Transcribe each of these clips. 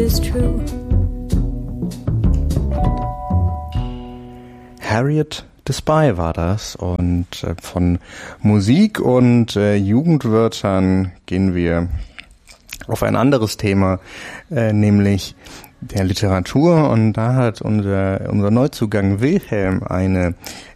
is true. Harriet the Spy war das, und von Musik und Jugendwörtern gehen wir auf ein anderes Thema, nämlich der Literatur, und da hat unser Neuzugang Wilhelm ein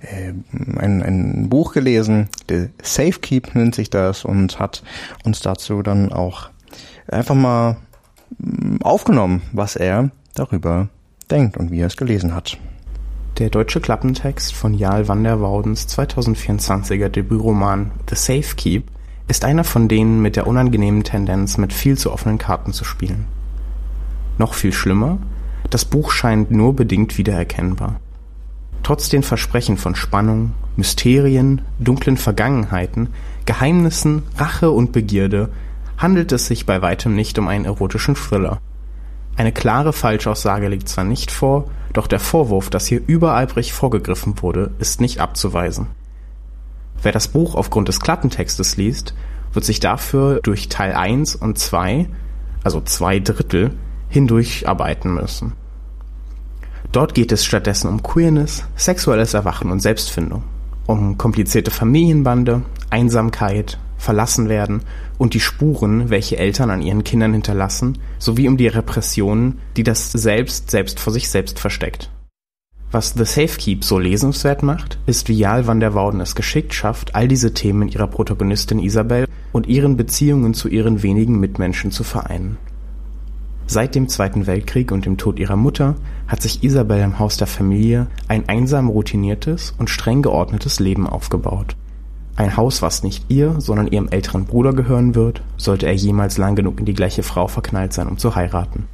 Buch gelesen, The Safekeep nennt sich das, und hat uns dazu dann auch einfach mal aufgenommen, was er darüber denkt und wie er es gelesen hat. Der deutsche Klappentext von Jarl van der Woudens 2024er Debütroman The Safekeep ist einer von denen mit der unangenehmen Tendenz, mit viel zu offenen Karten zu spielen. Noch viel schlimmer, das Buch scheint nur bedingt wiedererkennbar. Trotz den Versprechen von Spannung, Mysterien, dunklen Vergangenheiten, Geheimnissen, Rache und Begierde handelt es sich bei weitem nicht um einen erotischen Thriller. Eine klare Falschaussage liegt zwar nicht vor, doch der Vorwurf, dass hier übereifrig vorgegriffen wurde, ist nicht abzuweisen. Wer das Buch aufgrund des Klappentextes liest, wird sich dafür durch Teil 1 und 2, also 2/3, hindurcharbeiten müssen. Dort geht es stattdessen um Queerness, sexuelles Erwachen und Selbstfindung, um komplizierte Familienbande, Einsamkeit, Verlassenwerden und die Spuren, welche Eltern an ihren Kindern hinterlassen, sowie um die Repressionen, die das selbst vor sich selbst versteckt. Was The Safekeep so lesenswert macht, ist, wie Jarl van der Wouden es geschickt schafft, all diese Themen in ihrer Protagonistin Isabel und ihren Beziehungen zu ihren wenigen Mitmenschen zu vereinen. Seit dem Zweiten Weltkrieg und dem Tod ihrer Mutter hat sich Isabel im Haus der Familie ein einsam routiniertes und streng geordnetes Leben aufgebaut. Ein Haus, was nicht ihr, sondern ihrem älteren Bruder gehören wird, sollte er jemals lang genug in die gleiche Frau verknallt sein, um zu heiraten.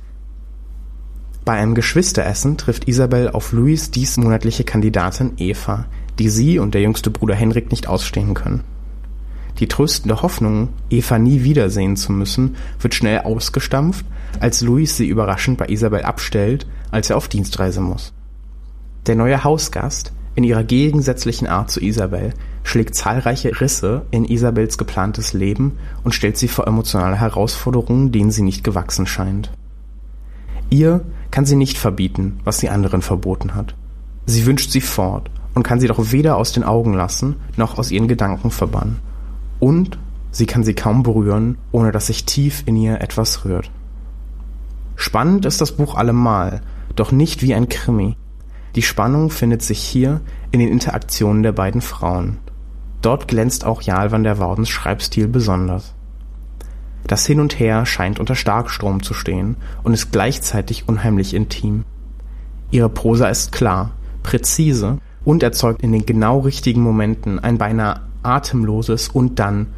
Bei einem Geschwisteressen trifft Isabel auf Louis' diesmonatliche Kandidatin Eva, die sie und der jüngste Bruder Henrik nicht ausstehen können. Die tröstende Hoffnung, Eva nie wiedersehen zu müssen, wird schnell ausgestampft, als Louis sie überraschend bei Isabel abstellt, als er auf Dienstreise muss. Der neue Hausgast, in ihrer gegensätzlichen Art zu Isabel, schlägt zahlreiche Risse in Isabels geplantes Leben und stellt sie vor emotionale Herausforderungen, denen sie nicht gewachsen scheint. Ihr kann sie nicht verbieten, was sie anderen verboten hat. Sie wünscht sie fort und kann sie doch weder aus den Augen lassen, noch aus ihren Gedanken verbannen. Und sie kann sie kaum berühren, ohne dass sich tief in ihr etwas rührt. Spannend ist das Buch allemal, doch nicht wie ein Krimi. Die Spannung findet sich hier in den Interaktionen der beiden Frauen. Dort glänzt auch Jarl van der Woudens Schreibstil besonders. Das Hin und Her scheint unter Starkstrom zu stehen und ist gleichzeitig unheimlich intim. Ihre Prosa ist klar, präzise und erzeugt in den genau richtigen Momenten ein beinahe atemloses und dann,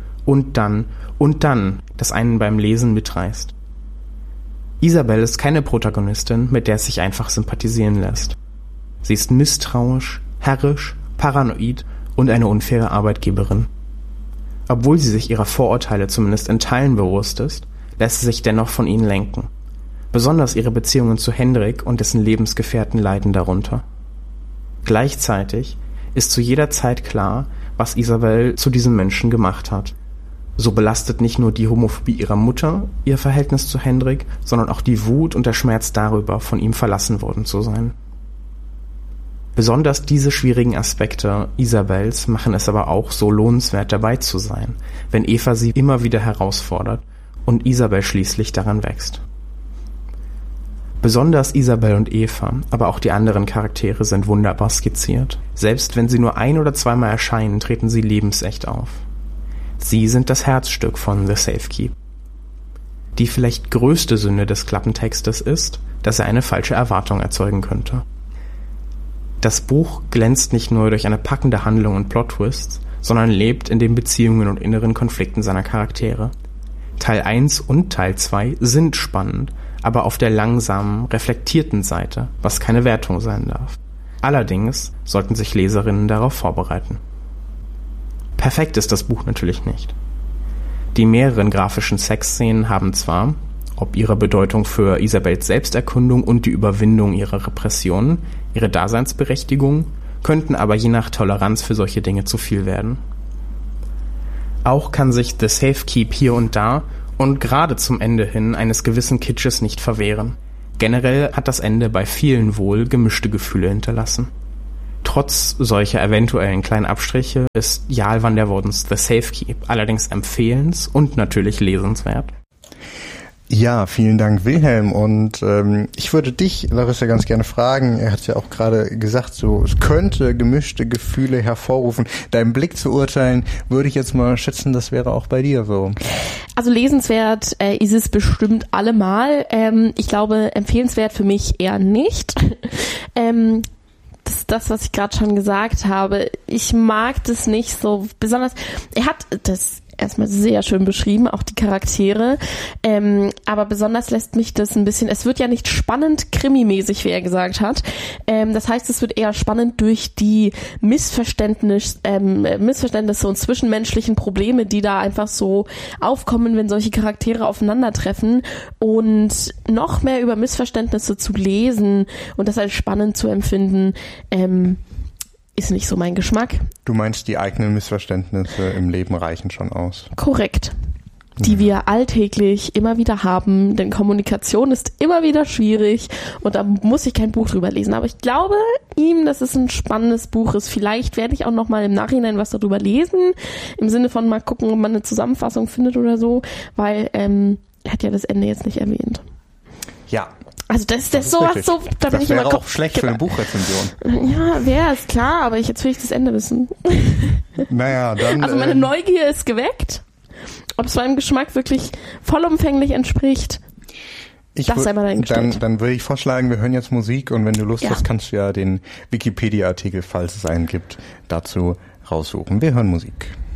das einen beim Lesen mitreißt. Isabel ist keine Protagonistin, mit der es sich einfach sympathisieren lässt. Sie ist misstrauisch, herrisch, paranoid und eine unfaire Arbeitgeberin. Obwohl sie sich ihrer Vorurteile zumindest in Teilen bewusst ist, lässt sie sich dennoch von ihnen lenken. Besonders ihre Beziehungen zu Henrik und dessen Lebensgefährten leiden darunter. Gleichzeitig ist zu jeder Zeit klar, was Isabel zu diesem Menschen gemacht hat. So belastet nicht nur die Homophobie ihrer Mutter ihr Verhältnis zu Henrik, sondern auch die Wut und der Schmerz darüber, von ihm verlassen worden zu sein. Besonders diese schwierigen Aspekte Isabels machen es aber auch so lohnenswert, dabei zu sein, wenn Eva sie immer wieder herausfordert und Isabel schließlich daran wächst. Besonders Isabel und Eva, aber auch die anderen Charaktere sind wunderbar skizziert. Selbst wenn sie nur ein- oder zweimal erscheinen, treten sie lebensecht auf. Sie sind das Herzstück von The Safekeep. Die vielleicht größte Sünde des Klappentextes ist, dass er eine falsche Erwartung erzeugen könnte. Das Buch glänzt nicht nur durch eine packende Handlung und Plot-Twists, sondern lebt in den Beziehungen und inneren Konflikten seiner Charaktere. Teil 1 und Teil 2 sind spannend, aber auf der langsamen, reflektierten Seite, was keine Wertung sein darf. Allerdings sollten sich Leserinnen darauf vorbereiten. Perfekt ist das Buch natürlich nicht. Die mehreren grafischen Sexszenen haben zwar, ob ihrer Bedeutung für Isabels Selbsterkundung und die Überwindung ihrer Repressionen, ihre Daseinsberechtigung, könnten aber je nach Toleranz für solche Dinge zu viel werden. Auch kann sich The Safekeep hier und da und gerade zum Ende hin eines gewissen Kitsches nicht verwehren. Generell hat das Ende bei vielen wohl gemischte Gefühle hinterlassen. Trotz solcher eventuellen kleinen Abstriche ist Jarl van der Wordens The Safekeep allerdings empfehlens und natürlich lesenswert. Ja, vielen Dank, Wilhelm. Und ich würde dich, Larissa, ganz gerne fragen, er hat ja auch gerade gesagt, so es könnte gemischte Gefühle hervorrufen. Deinen Blick zu urteilen, würde ich jetzt mal schätzen, das wäre auch bei dir so. Also lesenswert ist es bestimmt allemal. Ich glaube, empfehlenswert für mich eher nicht. Das ist das, was ich gerade schon gesagt habe. Ich mag das nicht so besonders. Er hat das erstmal sehr schön beschrieben, auch die Charaktere. Aber besonders lässt mich das ein bisschen, es wird ja nicht spannend krimimäßig, wie er gesagt hat. Das heißt, es wird eher spannend durch die Missverständnisse und zwischenmenschlichen Probleme, die da einfach so aufkommen, wenn solche Charaktere aufeinandertreffen. Und noch mehr über Missverständnisse zu lesen und das als spannend zu empfinden, ist nicht so mein Geschmack. Du meinst, die eigenen Missverständnisse im Leben reichen schon aus? Korrekt. Die wir alltäglich immer wieder haben, denn Kommunikation ist immer wieder schwierig und da muss ich kein Buch drüber lesen. Aber ich glaube dass es ein spannendes Buch ist. Vielleicht werde ich auch noch mal im Nachhinein was darüber lesen, im Sinne von mal gucken, ob man eine Zusammenfassung findet oder so, weil er hat ja das Ende jetzt nicht erwähnt. Ja. Also das ist sowas so, da bin ich immer auch schlecht für eine Buchrezension. Ja, wäre es klar, aber jetzt will ich das Ende wissen. Naja, dann. Also meine Neugier ist geweckt, ob es meinem Geschmack wirklich vollumfänglich entspricht. Das sei mal dahingestellt. Dann würde ich vorschlagen, wir hören jetzt Musik und wenn du Lust hast, kannst du ja den Wikipedia-Artikel, falls es einen gibt, dazu raussuchen. Wir hören Musik.